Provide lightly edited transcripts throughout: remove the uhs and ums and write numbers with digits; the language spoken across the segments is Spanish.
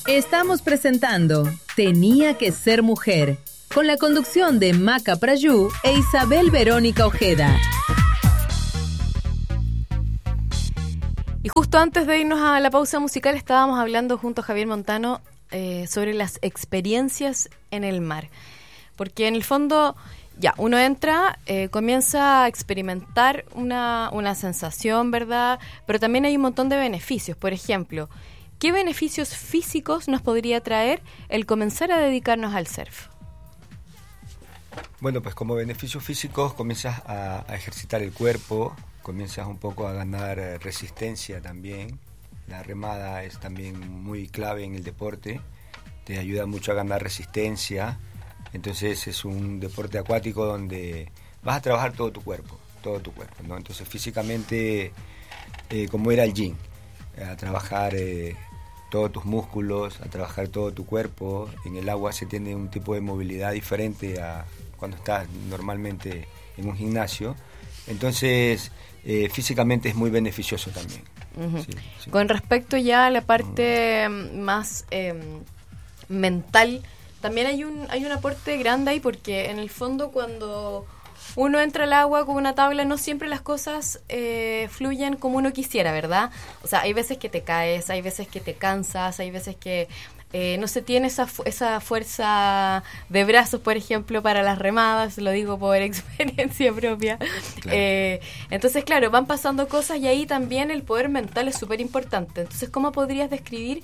Estamos presentando Tenía que ser mujer, con la conducción de Maca Prayú e Isabel Verónica Ojeda. Y justo antes de irnos a la pausa musical estábamos hablando junto a Javier Montano sobre las experiencias en el mar. Porque en el fondo, ya, uno entra, comienza a experimentar una sensación, ¿verdad? Pero también hay un montón de beneficios. Por ejemplo, ¿qué beneficios físicos nos podría traer el comenzar a dedicarnos al surf? Bueno, pues como beneficios físicos comienzas a ejercitar el cuerpo, comienzas un poco a ganar resistencia también. La remada es también muy clave en el deporte, te ayuda mucho a ganar resistencia. Entonces es un deporte acuático donde vas a trabajar todo tu cuerpo, ¿no? Entonces físicamente, como ir al gym, a trabajar todos tus músculos, a trabajar todo tu cuerpo. En el agua se tiene un tipo de movilidad diferente a cuando estás normalmente en un gimnasio. Entonces físicamente es muy beneficioso también. Uh-huh. Sí. Con respecto ya a la parte más mental, también hay un aporte grande ahí, porque en el fondo cuando uno entra al agua con una tabla no siempre las cosas fluyen como uno quisiera, ¿verdad? O sea, hay veces que te caes, hay veces que te cansas, hay veces que no se tiene esa fuerza de brazos, por ejemplo, para las remadas, lo digo por experiencia propia. Claro. Entonces, claro, van pasando cosas y ahí también el poder mental es súper importante. Entonces, ¿cómo podrías describir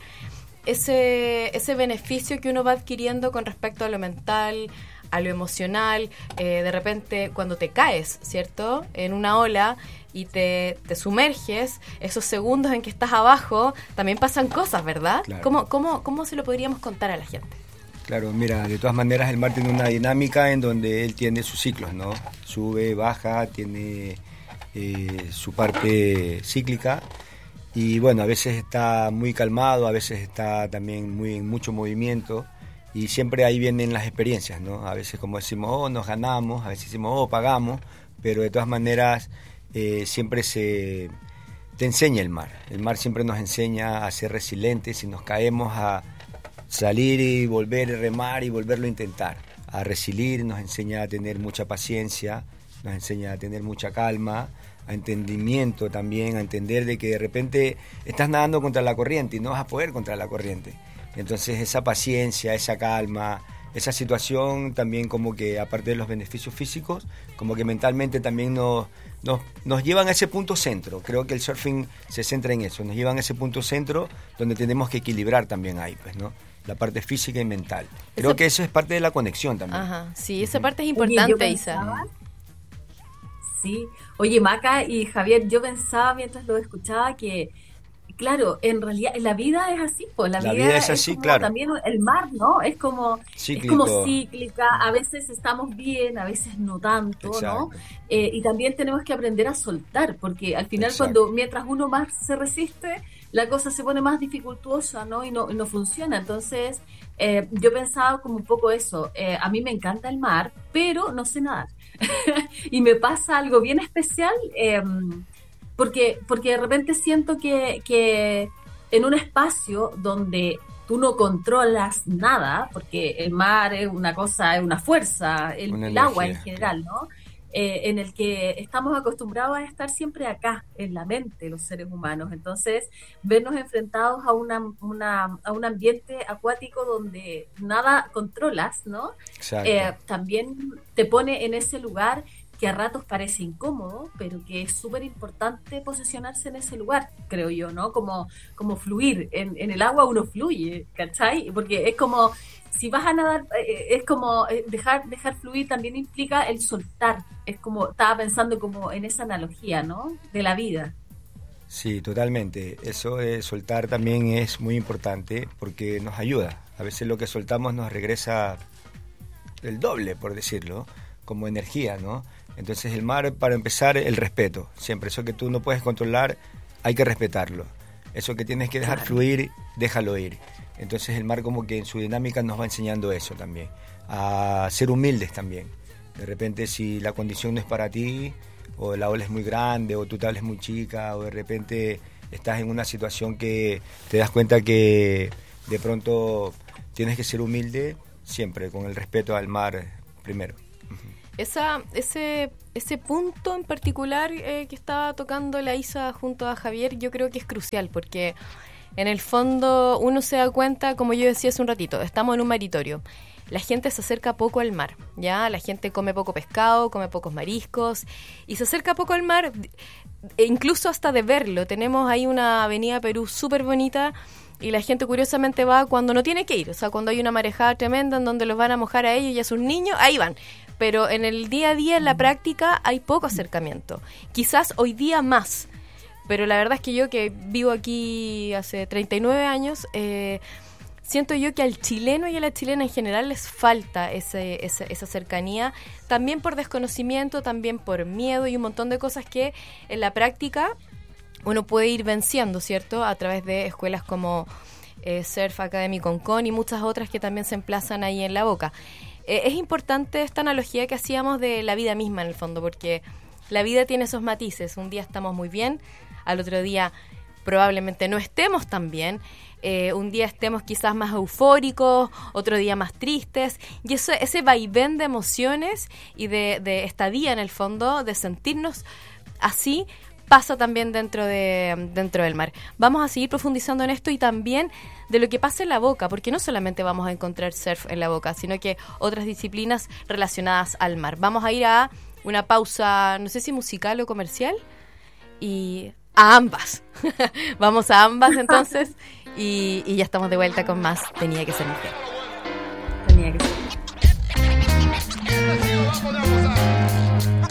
ese beneficio que uno va adquiriendo con respecto a lo mental, a lo emocional? De repente cuando te caes, ¿cierto?, en una ola y te sumerges, esos segundos en que estás abajo, también pasan cosas, ¿verdad? Claro. ¿Cómo se lo podríamos contar a la gente? Claro, mira, de todas maneras el mar tiene una dinámica en donde él tiene sus ciclos, ¿no? Sube, baja, tiene su parte cíclica. Y bueno, a veces está muy calmado, a veces está también en mucho movimiento, y siempre ahí vienen las experiencias, ¿no? A veces, como decimos, nos ganamos, a veces decimos, pagamos, pero de todas maneras siempre te enseña el mar. El mar siempre nos enseña a ser resilientes. Si nos caemos, a salir y volver a remar y volverlo a intentar, a resiliar. Nos enseña a tener mucha paciencia, nos enseña a tener mucha calma, a entendimiento también, a entender de que de repente estás nadando contra la corriente y no vas a poder contra la corriente. Entonces esa paciencia, esa calma, esa situación también, como que aparte de los beneficios físicos, como que mentalmente también nos llevan a ese punto centro. Creo que el surfing se centra en eso, nos llevan a ese punto centro donde tenemos que equilibrar también ahí, pues, ¿no? La parte física y mental. Creo que eso es parte de la conexión también. Ajá, sí, esa parte es importante. Oye, Isa. Sí, oye, Maca y Javier, yo pensaba mientras lo escuchaba que, claro, en realidad la vida es así, pues la vida es así, como claro. También el mar, ¿no? Es como cíclica, a veces estamos bien, a veces no tanto, exacto, ¿no? Y también tenemos que aprender a soltar, porque al final mientras uno más se resiste, la cosa se pone más dificultuosa, ¿no? Y no funciona. Entonces, yo pensaba como un poco eso. A mí me encanta el mar, pero no sé nadar. Y me pasa algo bien especial, porque de repente siento que en un espacio donde tú no controlas nada, porque el mar es una cosa, es una fuerza, el agua en general, ¿no? En el que estamos acostumbrados a estar siempre acá, en la mente, los seres humanos. Entonces, vernos enfrentados a un ambiente acuático donde nada controlas, ¿no? También te pone en ese lugar que a ratos parece incómodo, pero que es súper importante posicionarse en ese lugar, creo yo, ¿no? Como fluir. En el agua uno fluye, ¿cachai? Porque es como, si vas a nadar, es como dejar fluir también implica el soltar. Es como, estaba pensando como en esa analogía, ¿no? De la vida. Sí, totalmente. Eso de soltar también es muy importante porque nos ayuda. A veces lo que soltamos nos regresa el doble, por decirlo, como energía, ¿no? Entonces el mar, para empezar, el respeto. Siempre, eso que tú no puedes controlar, hay que respetarlo. Eso que tienes que dejar fluir, déjalo ir. Entonces el mar, como que en su dinámica, nos va enseñando eso también. A ser humildes también. De repente, si la condición no es para ti, o la ola es muy grande, o tu tabla es muy chica, o de repente estás en una situación que te das cuenta que de pronto tienes que ser humilde siempre, con el respeto al mar primero. Ese punto en particular que estaba tocando la Isa junto a Javier, yo creo que es crucial, porque en el fondo uno se da cuenta, como yo decía hace un ratito, estamos en un maritorio. La gente se acerca poco al mar, ¿ya? La gente come poco pescado, come pocos mariscos y se acerca poco al mar, incluso hasta de verlo. Tenemos ahí una avenida Perú súper bonita y la gente curiosamente va cuando no tiene que ir, o sea, cuando hay una marejada tremenda en donde los van a mojar a ellos y a sus niños, ahí van. Pero en el día a día, en la práctica, hay poco acercamiento. Quizás hoy día más, pero la verdad es que yo que vivo aquí hace 39 años... siento yo que al chileno y a la chilena en general les falta esa cercanía, también por desconocimiento, también por miedo y un montón de cosas que en la práctica uno puede ir venciendo, ¿cierto? A través de escuelas como Surf Academy Concon y muchas otras que también se emplazan ahí en La Boca. Es importante esta analogía que hacíamos de la vida misma en el fondo, porque la vida tiene esos matices. Un día estamos muy bien, al otro día probablemente no estemos tan bien. Un día estemos quizás más eufóricos, otro día más tristes, y ese vaivén de emociones y de estadía en el fondo, de sentirnos así, pasa también dentro del mar. Vamos a seguir profundizando en esto y también de lo que pasa en La Boca, porque no solamente vamos a encontrar surf en La Boca, sino que otras disciplinas relacionadas al mar. Vamos a ir a una pausa, no sé si musical o comercial, y a ambas. Vamos a ambas entonces. Y ya estamos de vuelta con más Tenía que ser mujer. Tenía que ser.